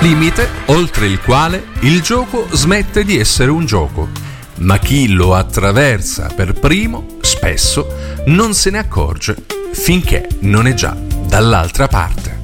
limite oltre il quale il gioco smette di essere un gioco, ma chi lo attraversa per primo spesso non se ne accorge finché non è già dall'altra parte.